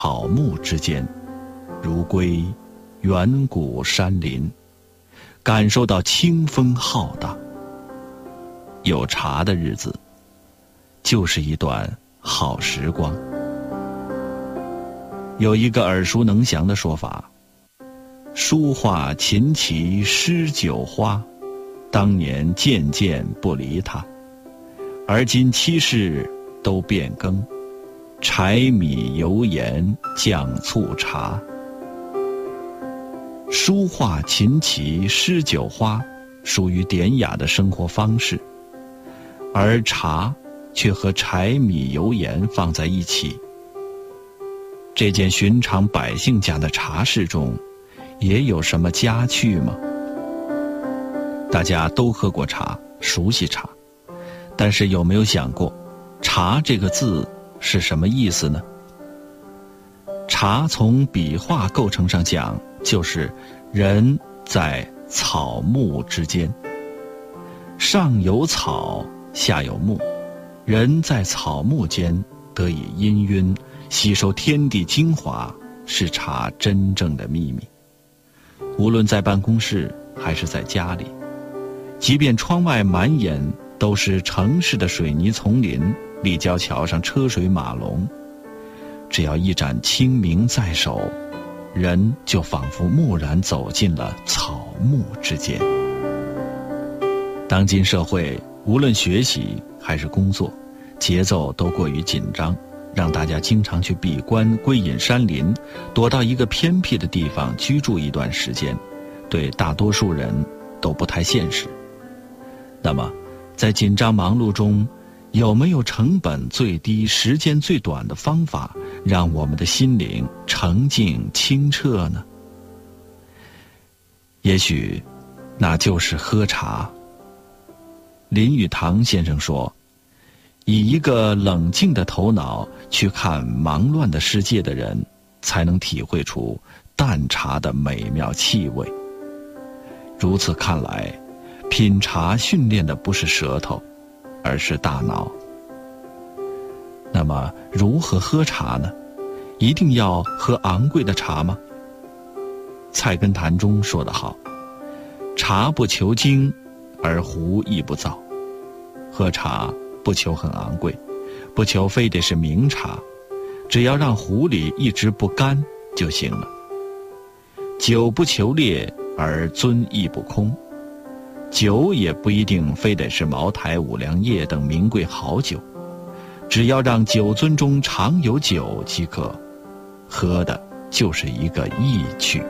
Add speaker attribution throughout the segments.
Speaker 1: 草木之间，如归远古山林，感受到清风浩荡。有茶的日子，就是一段好时光。有一个耳熟能详的说法：书画琴棋诗酒花，当年件件不离他，而今七事都变更，柴米油盐酱醋茶。书画琴棋诗酒花属于典雅的生活方式，而茶却和柴米油盐放在一起。这件寻常百姓家的茶事中，也有什么佳趣吗？大家都喝过茶，熟悉茶，但是有没有想过，茶这个字是什么意思呢？茶从笔画构成上讲，就是人在草木之间，上有草，下有木，人在草木间得以氤氲，吸收天地精华，是茶真正的秘密。无论在办公室还是在家里，即便窗外满眼都是城市的水泥丛林，立交桥上车水马龙，只要一盏清明在手，人就仿佛蓦然走进了草木之间。当今社会，无论学习还是工作，节奏都过于紧张，让大家经常去闭关归隐山林，躲到一个偏僻的地方居住一段时间，对大多数人都不太现实。那么在紧张忙碌中，有没有成本最低时间最短的方法，让我们的心灵澄净清澈呢？也许那就是喝茶。林语堂先生说，以一个冷静的头脑去看忙乱的世界的人，才能体会出淡茶的美妙气味。如此看来，品茶训练的不是舌头，而是大脑。那么如何喝茶呢？一定要喝昂贵的茶吗？菜根谭中说得好，茶不求精，而壶亦不造。喝茶不求很昂贵，不求非得是名茶，只要让壶里一直不干就行了。酒不求烈，而樽亦不空。酒也不一定非得是茅台、五粮液等名贵好酒，只要让酒樽中常有酒即可，喝的就是一个意趣。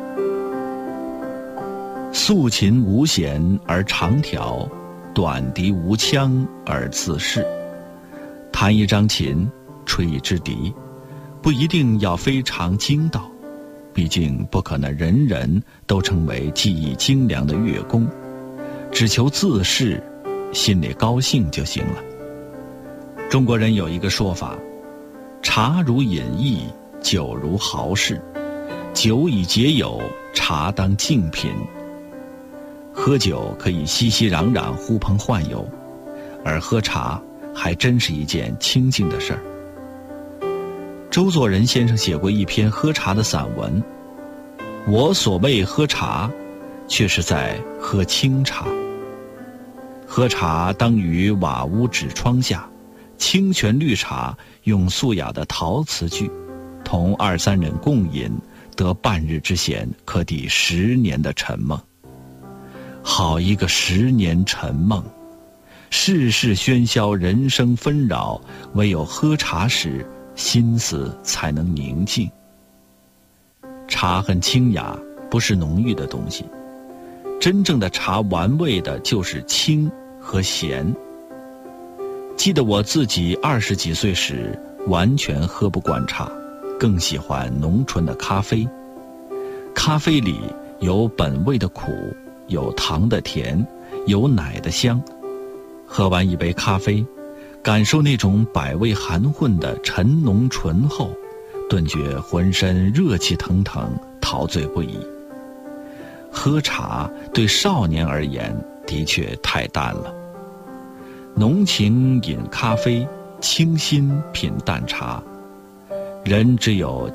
Speaker 1: 素琴无弦而长调，短笛无腔而自适。弹一张琴，吹一支笛，不一定要非常精到，毕竟不可能人人都成为技艺精良的乐工，只求自适，心里高兴就行了。中国人有一个说法，茶如饮艺，酒如豪士，酒以解友，茶当静品。喝酒可以熙熙攘攘，呼朋唤友，而喝茶还真是一件清静的事儿。周作人先生写过一篇喝茶的散文，我所谓喝茶，却是在喝清茶。喝茶当于瓦屋纸窗下，清泉绿茶用素雅的陶瓷具，同二三人共饮，得半日之闲，可抵10年的沉梦。好一个10年沉梦！世事喧嚣，人生纷扰，唯有喝茶时，心思才能宁静。茶很清雅，不是浓郁的东西。真正的茶玩味的就是清和咸。记得我自己20几岁时，完全喝不惯茶，更喜欢浓醇的咖啡。咖啡里有本味的苦，有糖的甜，有奶的香。喝完一杯咖啡，感受那种百味含混的陈浓醇厚，顿觉浑身热气腾腾，陶醉不已。喝茶对少年而言的确太淡了，浓情饮咖啡，清新品淡茶。 人只有